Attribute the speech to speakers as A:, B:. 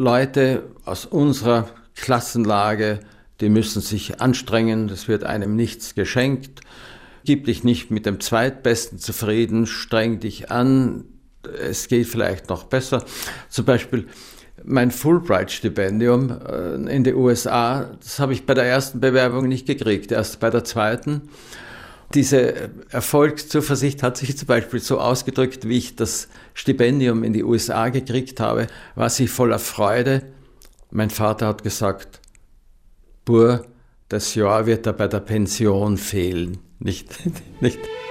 A: Leute aus unserer Klassenlage, die müssen sich anstrengen, es wird einem nichts geschenkt. Gib dich nicht mit dem Zweitbesten zufrieden, streng dich an, es geht vielleicht noch besser. Zum Beispiel mein Fulbright-Stipendium in die USA, das habe ich bei der ersten Bewerbung nicht gekriegt, erst bei der zweiten. Diese Erfolgszuversicht hat sich zum Beispiel so ausgedrückt, wie ich das Stipendium in die USA gekriegt habe, war sie voller Freude. Mein Vater hat gesagt, Bur, das Jahr wird da bei der Pension fehlen. Nicht.